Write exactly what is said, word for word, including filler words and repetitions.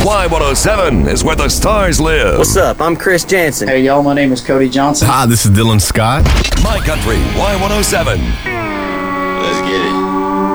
Y one oh seven is where the stars live. What's up? I'm Chris Jansen. Hey, y'all, my name is Cody Johnson. Hi, this is Dylan Scott. My Country Y one oh seven. Let's get it.